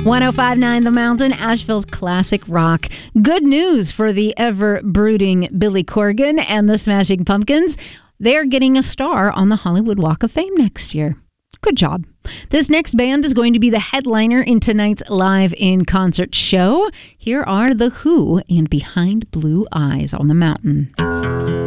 105.9 The Mountain, Asheville's classic rock. Good news for the ever-brooding Billy Corgan and the Smashing Pumpkins. They're getting a star on the Hollywood Walk of Fame next year. Good job. This next band is going to be the headliner in tonight's live in-concert show. Here are The Who and Behind Blue Eyes on the Mountain.